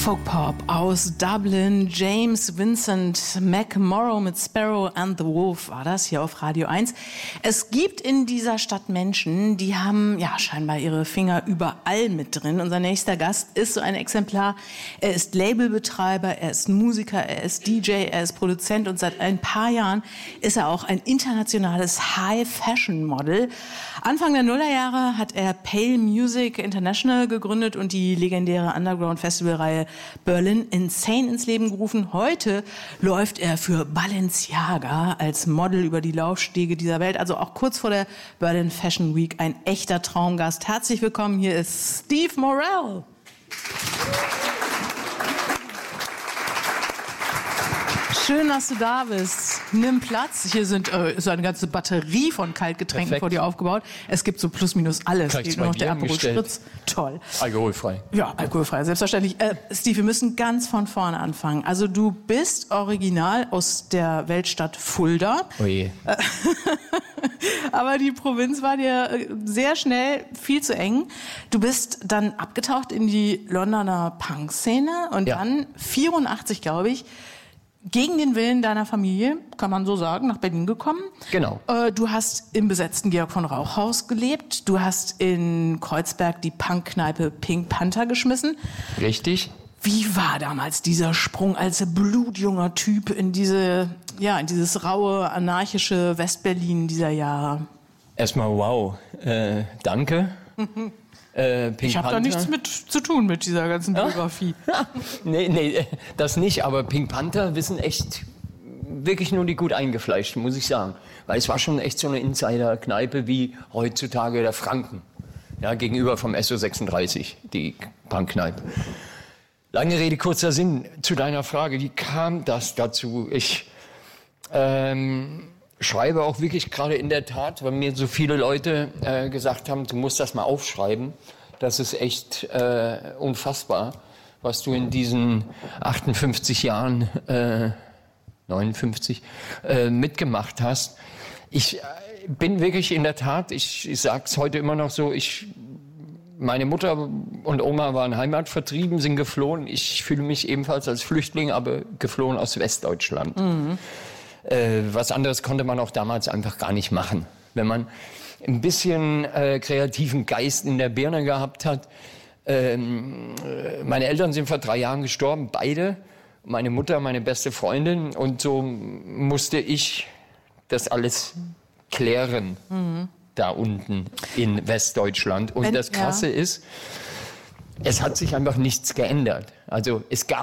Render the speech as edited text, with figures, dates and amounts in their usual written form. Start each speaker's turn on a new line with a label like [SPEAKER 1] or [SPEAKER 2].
[SPEAKER 1] Folk-Pop aus Dublin, James Vincent McMorrow mit Sparrow and the Wolf war das hier auf Radio 1. Es gibt in dieser Stadt Menschen, die haben ja scheinbar ihre Finger überall mit drin. Unser nächster Gast ist so ein Exemplar. Er ist Labelbetreiber, er ist Musiker, er ist DJ, er ist Produzent und seit ein paar Jahren ist er auch ein internationales High-Fashion-Model. Anfang der Nullerjahre hat er Pale Music International gegründet und die legendäre Underground-Festivalreihe Berlin Insane ins Leben gerufen. Heute läuft er für Balenciaga als Model über die Laufstege dieser Welt. Also auch kurz vor der Berlin Fashion Week ein echter Traumgast. Herzlich willkommen, hier ist Steve Morel. Schön, dass du da bist. Nimm Platz. Hier ist eine ganze Batterie von Kaltgetränken Perfekt. Vor dir aufgebaut. Es gibt so plus minus alles. Geht nur noch der Aperol Spritz. Toll.
[SPEAKER 2] Alkoholfrei.
[SPEAKER 1] Ja, alkoholfrei, selbstverständlich. Steve, wir müssen ganz von vorne anfangen. Also du bist original aus der Weltstadt Fulda.
[SPEAKER 2] Oh je.
[SPEAKER 1] Aber die Provinz war dir sehr schnell viel zu eng. Du bist dann abgetaucht in die Londoner Punk-Szene und dann 84, glaube ich, gegen den Willen deiner Familie, kann man so sagen, nach Berlin gekommen.
[SPEAKER 2] Genau.
[SPEAKER 1] Du hast im besetzten Georg von Rauchhaus gelebt. Du hast in Kreuzberg die Punkkneipe Pink Panther geschmissen.
[SPEAKER 2] Richtig.
[SPEAKER 1] Wie war damals dieser Sprung als blutjunger Typ in dieses raue, anarchische Westberlin dieser Jahre?
[SPEAKER 2] Erstmal wow. Danke.
[SPEAKER 1] Ich habe da nichts mit zu tun mit dieser ganzen Biografie.
[SPEAKER 2] Nee, das nicht. Aber Pink Panther wissen echt wirklich nur die gut eingefleischten, muss ich sagen. Weil es war schon echt so eine Insider-Kneipe wie heutzutage der Franken. Ja, gegenüber vom SO36, die Punkkneipe. Lange Rede, kurzer Sinn zu deiner Frage. Wie kam das dazu? Ich schreibe auch wirklich gerade in der Tat, weil mir so viele Leute gesagt haben, du musst das mal aufschreiben. Das ist echt unfassbar, was du in diesen 58 Jahren, 59, mitgemacht hast. Ich bin wirklich in der Tat, ich sage es heute immer noch so, meine Mutter und Oma waren heimatvertrieben, sind geflohen. Ich fühle mich ebenfalls als Flüchtling, aber geflohen aus Westdeutschland. Mhm. Was anderes konnte man auch damals einfach gar nicht machen. Wenn man ein bisschen kreativen Geist in der Birne gehabt hat. Meine Eltern sind vor 3 Jahren gestorben, beide. Meine Mutter, meine beste Freundin. Und so musste ich das alles klären, da unten in Westdeutschland. Und das Krasse ist, es hat sich einfach nichts geändert. Also es gab